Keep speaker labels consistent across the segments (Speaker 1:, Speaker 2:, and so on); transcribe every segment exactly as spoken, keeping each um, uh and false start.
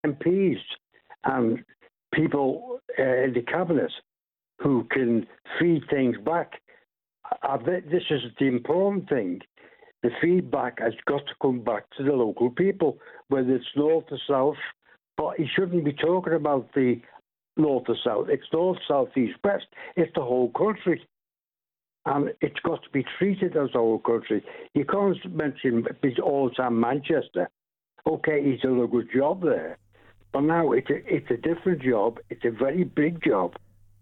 Speaker 1: M Ps and people uh, in the cabinet who can feed things back. I bet this is the important thing. The feedback has got to come back to the local people, whether it's north or south. But he shouldn't be talking about the north or south. It's north, south, east, west. It's the whole country. And it's got to be treated as the whole country. You can't mention all the time Manchester. Okay, he's done a good job there. But now it's a, it's a different job. It's a very big job.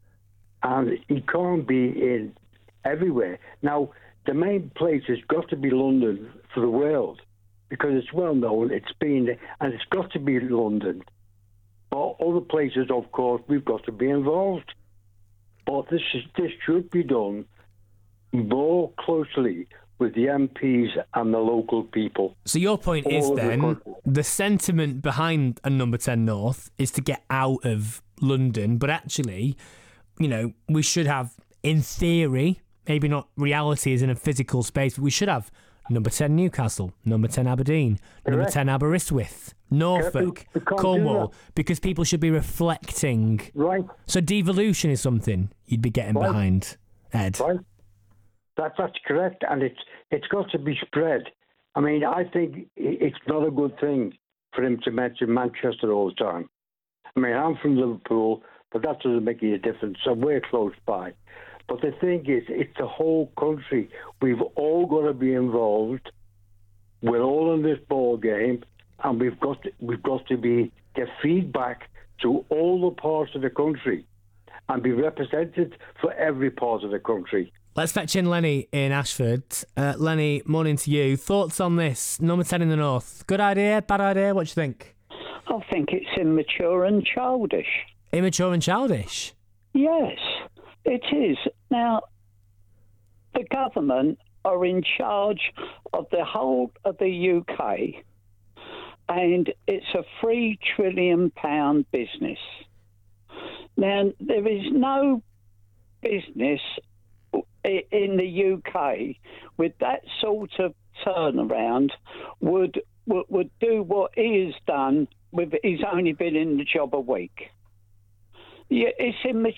Speaker 1: And he can't be in everywhere. Now, the main place has got to be London for the world because it's well known, it's been, and it's got to be London. But other places, of course, we've got to be involved. But this is, this should be done more closely with the M Ps and the local people.
Speaker 2: So your point is then,
Speaker 1: the,
Speaker 2: the sentiment behind a number ten North is to get out of London, but actually, you know, we should have, in theory, maybe not reality as in a physical space, but we should have number ten Newcastle, number ten Aberdeen, Correct. number ten Aberystwyth, Norfolk, Cornwall, because people should be reflecting.
Speaker 1: Right.
Speaker 2: So devolution is something you'd be getting right. behind, Ed.
Speaker 1: Right. That, that's correct, and it's it's got to be spread. I mean, I think it's not a good thing for him to mention Manchester all the time. I mean, I'm from Liverpool, but that doesn't make any difference, so we're close by. But the thing is, it's the whole country. We've all got to be involved. We're all in this ball game, and we've got to, we've got to be get feedback to all the parts of the country, and be represented for every part of the country.
Speaker 2: Let's fetch in Lenny in Ashford. Uh, Lenny, morning to you. Thoughts on this? Number ten in the North. Good idea? Bad idea? What do you think?
Speaker 3: I think it's immature and childish.
Speaker 2: Immature and childish?
Speaker 3: Yes, it is. Now, the government are in charge of the whole of the U K, and it's a three trillion pound business. Now, there is no business in the U K with that sort of turnaround would would, would do what he has done with he's only been in the job a week. Yeah, it's immature.